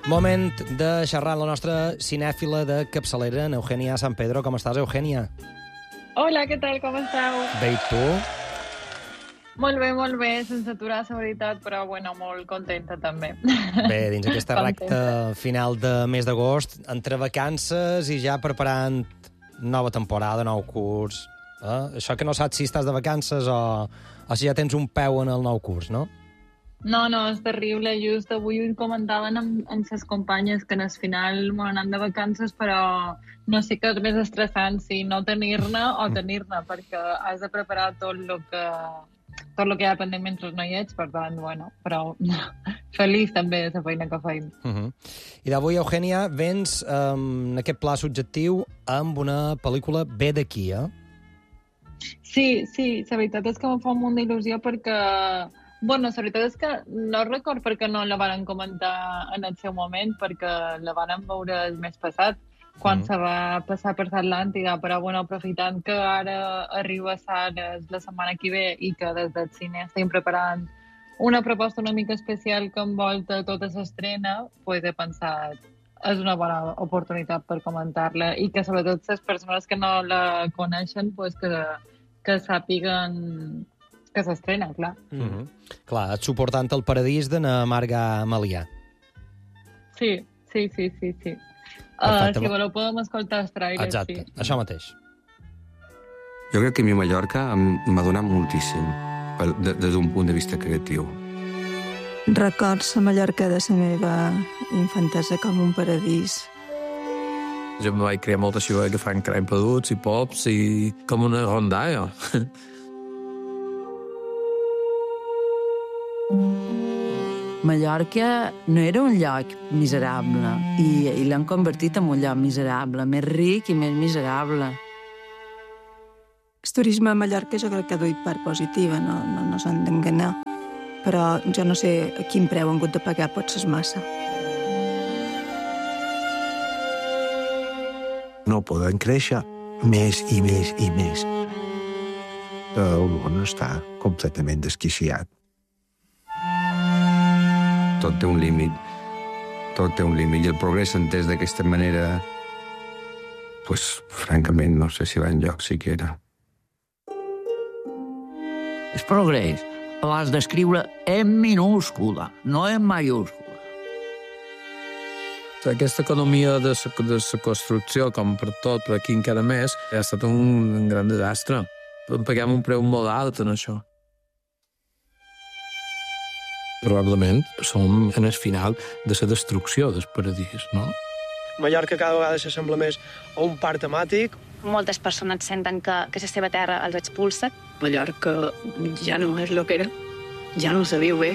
Moment de xerrar amb la nostra cinèfila de capçalera, en Eugènia San Pedro. Com estàs, Eugènia? Hola, què tal? Com esteu? Bé, i tu? Molt bé, sense aturar, la veritat, però bueno, molt contenta també. Bé, dins aquesta recta final de mes d'agost, entre vacances i ja preparant nova temporada, nou curs. Això que no saps si estàs de vacances o si ja tens un peu en el nou curs, no? No, és terrible. Just avui ho comentaven amb ses companyes que al final m'han anat de vacances, però no sé què és més estressant, si no tenir-ne o tenir-ne, perquè has de preparar tot el que hi ha pendent mentre no hi ets, per tant, bueno, però feliç també de la feina que feim. I d'avui, Eugènia, vens en aquest pla subjectiu amb una pel·lícula bé d'aquí, eh? Sí, la veritat és que em fa molt d'il·lusió perquè... Bueno, la veritat és que no record perquè no la varen comentar en el seu moment, perquè la varen veure el mes passat, quan se va passar per l'Atlàntida, però bueno, aprofitant que ara arriba a sales la setmana que ve i que des del cine estem preparant una proposta una mica especial que envolta tota l'estrena, pues he pensat és una bona oportunitat per comentar-la i que sobretot les persones que no la coneixen pues que sàpiguen que s'estrena, clar. Clar, et suportant el paradís de na Marga Malià. Sí. Si voleu podem escoltar els trailers. Exacte, sí. Això mateix. Jo crec que a mi Mallorca m'ha donat moltíssim des d'un punt de vista creatiu. Records a Mallorca de la meva infantesa com un paradís. Jo em vaig crear molta xiva que fan crany peduts i pops i com una rondalla. Mallorca no era un lloc miserable i l'han convertit en un lloc miserable, més ric i més miserable. El turisme a Mallorca jo crec que ha duit part positiva, no s'han d'enganyar. Però jo no sé a quin preu han hagut de pagar, potser és massa. No poden créixer més i més i més. El món està completament desquiciat. Tot té un límit. I el progrés entès d'aquesta manera, pues, francament, no sé si va enlloc siquiera. El progrés l'has d'escriure en minúscula, no en mayúscula. Aquesta economia de la construcció, com per tot, per aquí encara més, ha estat un gran desastre. Paguem un preu molt alt en això. Probablement som en el final de la destrucció del paradís, no? Mallorca cada vegada s'assembla més a un parc temàtic. Moltes persones senten que la seva terra els expulsa. Mallorca ja no és el que era, ja no se viu bé.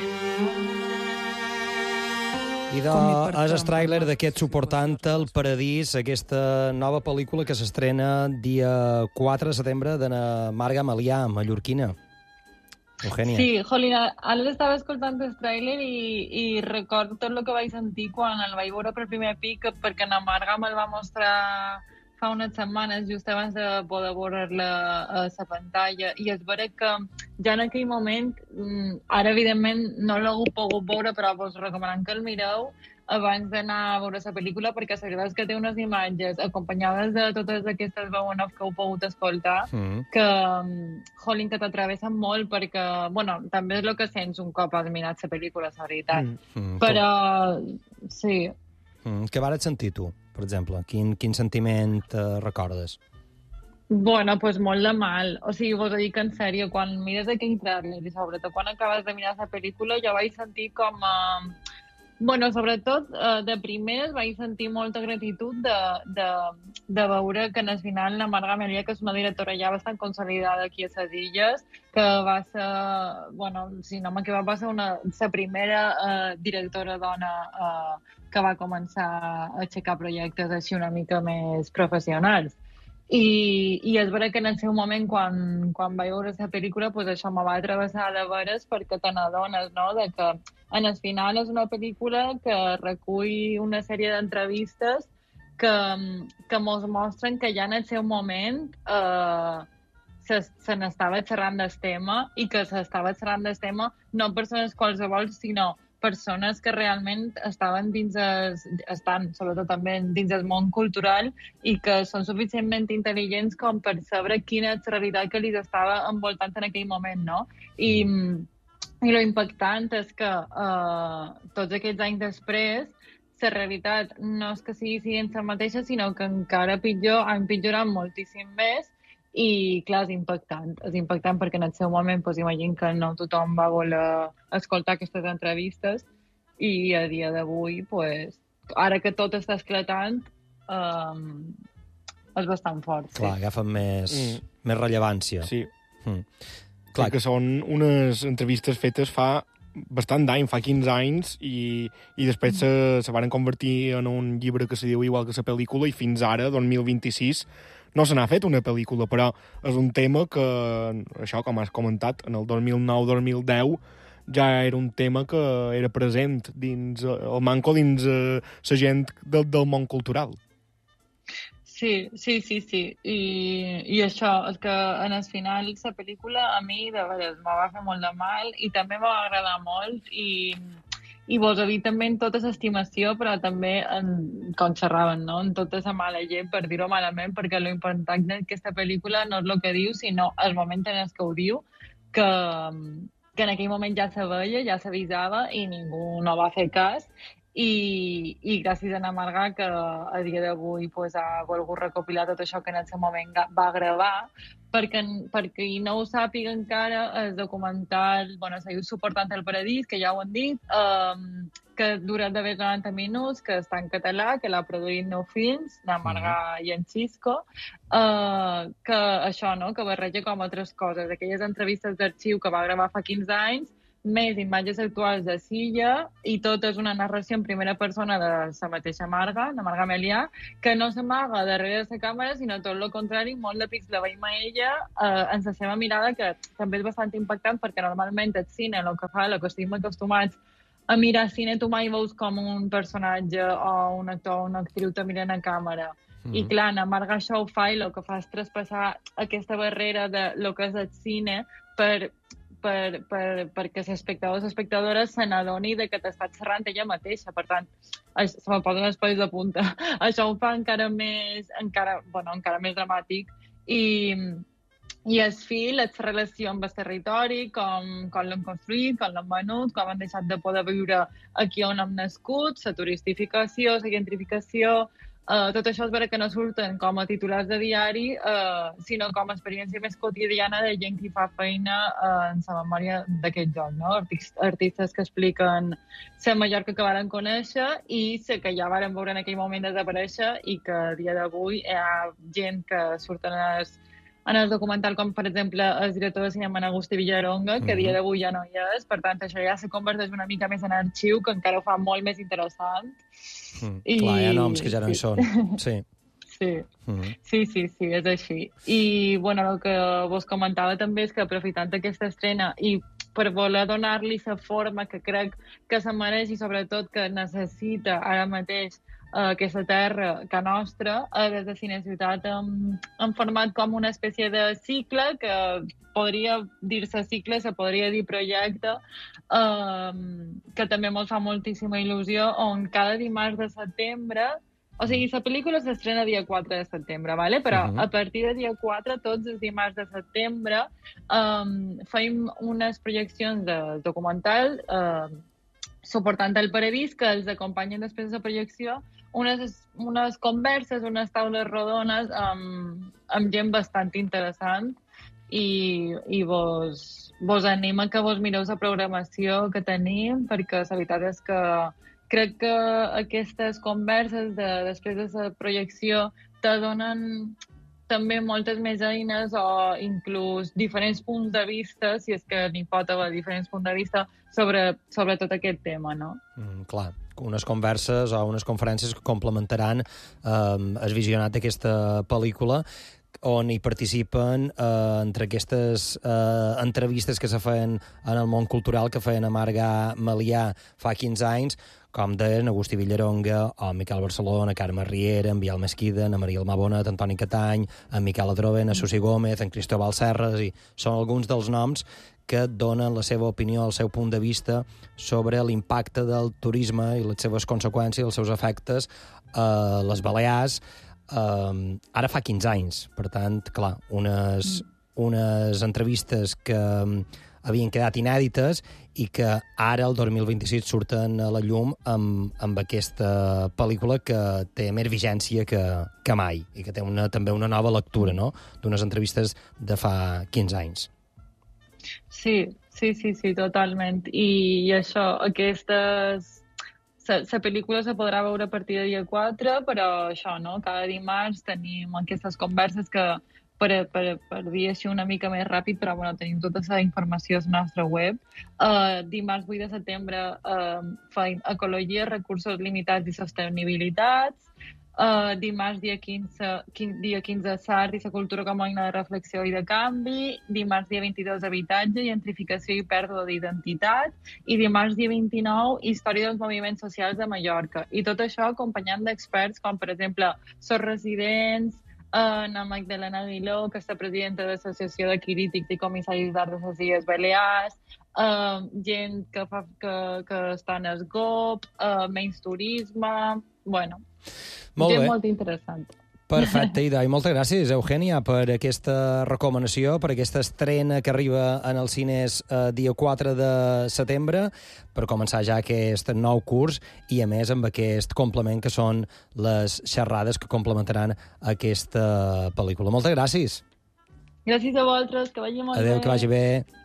I és el tràiler d'aquest Suportant el paradís, aquesta nova pel·lícula que s'estrena dia 4 de setembre de na Marga Malià, mallorquina. Eugènia. Sí, jolín, ara estava escoltant el tràiler i recordo tot el que vaig sentir quan el vaig veure per primer pic, perquè na Marga me'l va mostrar fa unes setmanes, just abans de poder veure-la a la pantalla, i és vera que ja en aquell moment, ara evidentment no l'he pogut veure, però vos recomanant que el mireu abans d'anar a veure la pel·lícula, perquè la veritat és que té unes imatges acompanyades de totes aquestes veu en off que heu pogut escoltar, que, jolín, que t'atravessen molt, perquè, bueno, també és el que sents un cop has mirat la pel·lícula, la veritat. Però, sí. Què vares sentir tu, per exemple? Quin sentiment recordes? Bueno, pues molt de mal. O sigui, vos ho dic en sèrio, quan mires aquell tràiler i sobretot quan acabes de mirar la pel·lícula, jo vaig sentir com... Bueno, sobretot, de primers vaig sentir molta gratitud de veure que al final la Marga Malià, que és una directora ja bastant consolidada aquí a les Illes, que va ser, bueno, si no m'equivoco, va ser la primera directora dona que va començar a aixecar projectes així una mica més professionals. I és vera que en el seu moment, quan vaig veure la pel·lícula, pues això me va travessar de veres, perquè te n'adones, no?, de que en el final és una pel·lícula que recull una sèrie d'entrevistes que mos mostren que ja en el seu moment se n'estava xerrant del tema i que s'estava xerrant del tema no persones qualsevol, sinó persones que realment estan, sobretot també dins del món cultural, i que són suficientment intel·ligents com per saber quina és la realitat que li estava envoltant en aquell moment, no? I lo impactant és que tots aquests anys després la realitat no és que sigui la mateixa, sinó que encara ha empitjorat moltíssim més. I, clar, és impactant perquè en el seu moment, imagino que no tothom va voler escoltar aquestes entrevistes, i a dia d'avui, ara que tot està esclatant, és bastant fort. Clar, agafen més rellevància. Sí. Clar que són unes entrevistes fetes fa bastant d'any, fa 15 anys, i després se van convertir en un llibre que se diu igual que la pel·lícula, i fins ara, 2026, no se n'ha fet una pel·lícula, però és un tema que, això, com has comentat, en el 2009-2010 ja era un tema que era present dins el manco, dins la gent del món cultural. Sí. I això, és que en el final la pel·lícula a mi de veres me va fer molt de mal i també me va agradar molt, i vos ha dit també en tota l'estimació, però també com xerraven, no? En tota la mala llet, per dir-ho malament, perquè l'important d'aquesta pel·lícula no és el que diu, sinó el moment en el que ho diu, que en aquell moment ja se veia, ja s'avisava i ningú no va fer cas. I gràcies a Ana Marga, que a dia d'avui ha volgut recopilar tot això que en el seu moment va gravar, perquè qui no ho sàpiga encara, el documental, se diu Suportant el Paradís, que ja ho han dit, que dura d'haver 90 minuts, que està en català, que l'ha produït Nou Films, Ana Marga i en Xisco, que això, no?, que barreja com altres coses, aquelles entrevistes d'arxiu que va gravar fa 15 anys, més imatges actuals de Silla, i tot és una narració en primera persona de la mateixa Marga, de Marga Melià, que no s'amaga darrere de la càmera, sinó tot el contrari, molt de pics la veiem a ella en la seva mirada, que també és bastant impactant, perquè normalment el cine, el que estem acostumats a mirar cine, tu mai veus com un personatge o un actor o una actriu te miren a càmera. I clar, Ana Marga això ho fa, i el que fa és traspassar aquesta barrera de lo que és el cine perquè l'espectador o l'espectadora se n'adoni que t'està xerrant ella mateixa. Per tant, se me posen els pells de punta. Això ho fa encara més dramàtic. I el fil, la relació amb el territori, com l'hem construït, com l'hem venut, com han deixat de poder viure aquí on hem nascut, la turistificació, la gentrificació. Tot això és vera que no surten com a titulars de diari, sinó com a experiència més quotidiana de gent que fa feina en la memòria d'aquest joc, no? Artistes que expliquen la Mallorca que varen conèixer i la que ja varen veure en aquell moment desaparèixer, i que a dia d'avui hi ha gent que surten en el documental, com per exemple el director de cinema Agustí Villaronga, que a dia d'avui ja no hi és. Per tant, això ja se converteix una mica més en arxiu, que encara ho fa molt més interessant. Clar, hi ha noms que ja no hi són. Sí, és així. I, el que vos comentava també és que, aprofitant aquesta estrena i per voler donar-li la forma que crec que se mereix, i sobretot que necessita ara mateix aquesta terra que nostra, des de Cine Ciutat hem format com una espècie de cicle, que podria dir-se cicle, se podria dir projecte, que també ens fa moltíssima il·lusió, on cada dimarts de setembre, o sigui, la pel·lícula s'estrena dia 4 de setembre, ¿vale? Però a partir de dia 4, tots els dimarts de setembre, fem unes projeccions de documental Suportant el Paradís, que els acompanyen després de la projecció, unes converses, unes taules rodones amb gent bastant interessant, i vos anima que vos mireu la programació que tenim, perquè la veritat és que crec que aquestes converses després de la projecció te donen també moltes més eines, o inclús diferents punts de vista, si és que n'hi pot haver diferents punts de vista, sobre tot aquest tema, no? Clar, unes converses o unes conferències que complementaran el visionat d'aquesta pel·lícula, on hi participen entre aquestes entrevistes que se feien en el món cultural que feien a Marga Malià fa 15 anys, com deien Agustí Villaronga, o Miquel Barcelona, Carme Riera, en Biel Mesquida, en Maria Almabonet, Antoni Catany, en Miquel Adroven, en Susi Gómez, en Cristóbal Serres, i són alguns dels noms que donen la seva opinió, el seu punt de vista sobre l'impacte del turisme i les seves conseqüències, els seus efectes a les Balears, ara fa 15 anys. Per tant, clar, unes entrevistes que havien quedat inèdites i que ara, el 2026, surten a la llum amb aquesta pel·lícula que té més vigència que mai i que té també una nova lectura, no?, d'unes entrevistes de fa 15 anys. Sí, totalment. I això, la pel·lícula se podrà veure a partir de dia 4, però això, no? Cada dimarts tenim aquestes converses que, per dir així una mica més ràpid, però bueno, tenim tota la informació a la nostra web. Dimarts 8 de setembre feim Ecologia, Recursos Limitats i Sostenibilitats. Dimarts, dia 15, Sart i la cultura com a eina de reflexió i de canvi. Dimarts, dia 22, Habitatge, Gentrificació i pèrdua d'identitat. I dimarts, dia 29, Història dels moviments socials de Mallorca. I tot això acompanyant d'experts com, per exemple, Sos Residents, la Magdalena Aguiló, que és la presidenta de l'Associació de Crítics i Comissaris d'Art de les Illes Balears, gent que està en Esgop, Menys Turisme... Bueno, gent molt interessant. Perfecte, i moltes gràcies, Eugènia, per aquesta recomanació, per aquesta estrena que arriba en els cines dia 4 de setembre, per començar ja aquest nou curs i, a més, amb aquest complement que són les xerrades que complementaran aquesta pel·lícula. Moltes gràcies. Gràcies a vosaltres, que vagi molt bé. Adéu, que vagi bé.